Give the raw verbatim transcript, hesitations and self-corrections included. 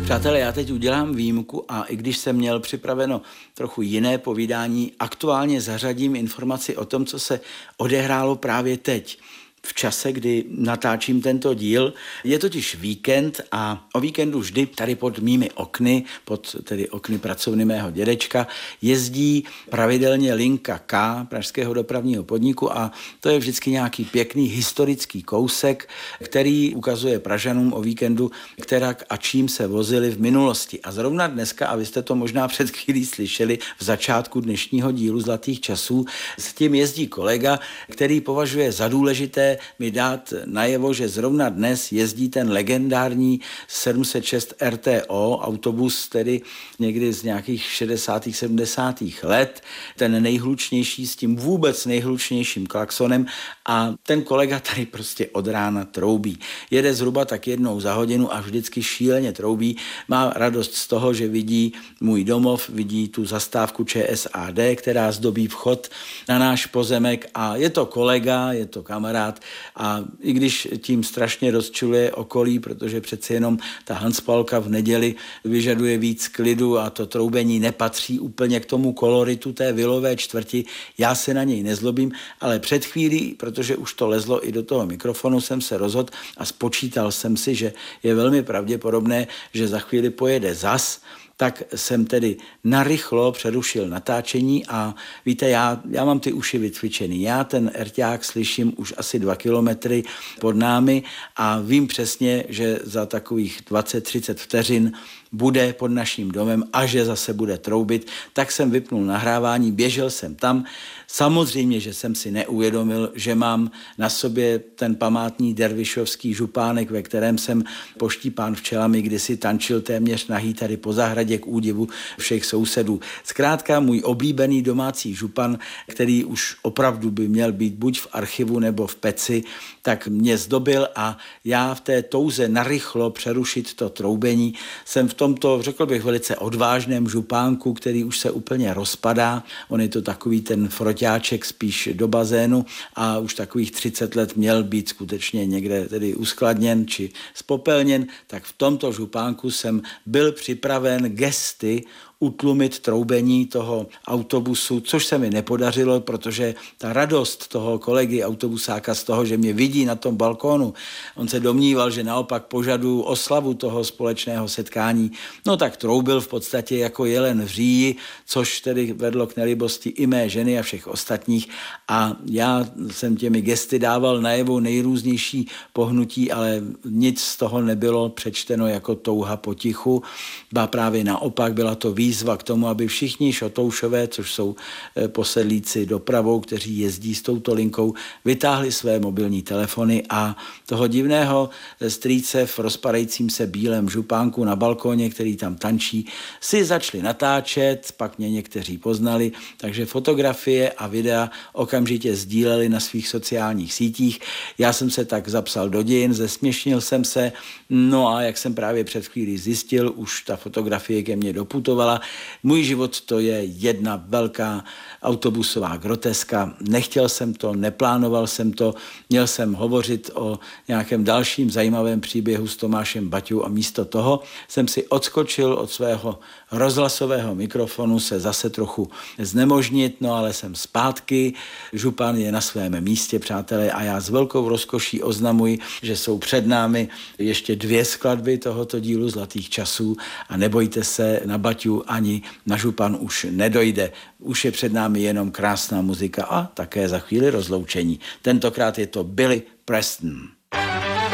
Přátelé, já teď udělám výjimku a i když jsem měl připraveno trochu jiné povídání, aktuálně zařadím informaci o tom, co se odehrálo právě teď, v čase, kdy natáčím tento díl. Je totiž víkend a o víkendu vždy tady pod mými okny, pod tedy okny pracovny mého dědečka, jezdí pravidelně linka K pražského dopravního podniku a to je vždycky nějaký pěkný historický kousek, který ukazuje Pražanům o víkendu, kterak a čím se vozili v minulosti. A zrovna dneska, a vy jste to možná před chvílí slyšeli v začátku dnešního dílu Zlatých časů, s tím jezdí kolega, který považuje za důležité mi dát najevo, že zrovna dnes jezdí ten legendární sedm set šest R T O, autobus tedy někdy z nějakých šedesátých sedmdesátých let, ten nejhlučnější s tím vůbec nejhlučnějším klaksonem a ten kolega tady prostě od rána troubí. Jede zhruba tak jednou za hodinu a vždycky šíleně troubí. Má radost z toho, že vidí můj domov, vidí tu zastávku Č S A D, která zdobí vchod na náš pozemek a je to kolega, je to kamarád, a i když tím strašně rozčiluje okolí, protože přeci jenom ta Hanspalka v neděli vyžaduje víc klidu a to troubení nepatří úplně k tomu koloritu té vilové čtvrti, já se na něj nezlobím, ale před chvílí, protože už to lezlo i do toho mikrofonu, jsem se rozhodl a spočítal jsem si, že je velmi pravděpodobné, že za chvíli pojede zas, tak jsem tedy narychlo přerušil natáčení a víte, já, já mám ty uši vycvičený. Já ten erťák slyším už asi dva kilometry pod námi a vím přesně, že za takových dvacet třicet vteřin bude pod naším domem a že zase bude troubit, tak jsem vypnul nahrávání, běžel jsem tam. Samozřejmě, že jsem si neuvědomil, že mám na sobě ten památný dervišovský župánek, ve kterém jsem poštípán včelami kdysi tančil téměř nahý tady po zahradě k údivu všech sousedů. Zkrátka můj oblíbený domácí župan, který už opravdu by měl být buď v archivu nebo v peci, tak mě zdobil a já v té touze narychlo přerušit to troubení jsem v tomto, řekl bych, velice odvážném župánku, který už se úplně rozpadá. On je to takový ten froťáček spíš do bazénu a už takových třicet let měl být skutečně někde tedy uskladněn či spopelněn, tak v tomto župánku jsem byl připraven gesty utlumit troubení toho autobusu, což se mi nepodařilo, protože ta radost toho kolegy autobusáka z toho, že mě vidí na tom balkónu, on se domníval, že naopak požaduju oslavu toho společného setkání, no tak troubil v podstatě jako jelen v říji, což tedy vedlo k nelibosti i mé ženy a všech ostatních a já jsem těmi gesty dával najevo nejrůznější pohnutí, ale nic z toho nebylo přečteno jako touha po tichu, ba právě naopak byla to výzva k tomu, aby všichni šotoušové, což jsou posedlíci dopravou, kteří jezdí s touto linkou, vytáhli své mobilní telefony a toho divného strýce v rozpadajícím se bílém župánku na balkóně, který tam tančí, si začali natáčet, pak mě někteří poznali, takže fotografie a videa okamžitě sdíleli na svých sociálních sítích. Já jsem se tak zapsal do dějin, zesměšnil jsem se, no a jak jsem právě před chvílí zjistil, už ta fotografie ke mně doputovala. Můj život to je jedna velká autobusová groteska. Nechtěl jsem to, neplánoval jsem to, měl jsem hovořit o nějakém dalším zajímavém příběhu s Tomášem Baťou a místo toho jsem si odskočil od svého rozhlasového mikrofonu se zase trochu znemožnit, no ale jsem zpátky, župan je na svém místě, přátelé, a já s velkou rozkoší oznamuji, že jsou před námi ještě dvě skladby tohoto dílu Zlatých časů a nebojte se, na Baťu ani na župan už nedojde. Už je před námi jenom krásná muzika a také za chvíli rozloučení. Tentokrát je to Billy Preston.